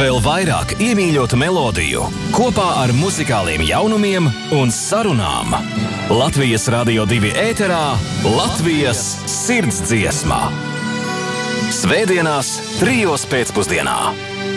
Vēl vairāk iemīļotu melodiju, kopā ar muzikāliem jaunumiem un sarunām. Latvijas Radio 2 ēterā Latvijas sirdsdziesma. Svētdienās 3:00 pēcpusdienā.